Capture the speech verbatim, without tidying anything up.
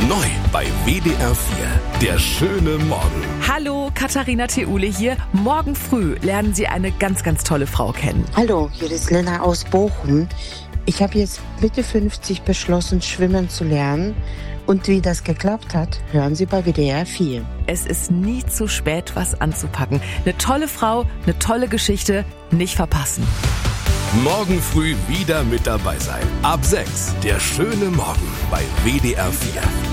Neu bei W D R vier. Der schöne Morgen. Hallo, Katharina Theule hier. Morgen früh lernen Sie eine ganz, ganz tolle Frau kennen. Hallo, hier ist Lena aus Bochum. Ich habe jetzt Mitte fünfzig beschlossen, schwimmen zu lernen. Und wie das geklappt hat, hören Sie bei W D R vier. Es ist nie zu spät, was anzupacken. Eine tolle Frau, eine tolle Geschichte, nicht verpassen. Morgen früh wieder mit dabei sein. Ab sechs. Der schöne Morgen bei W D R vier.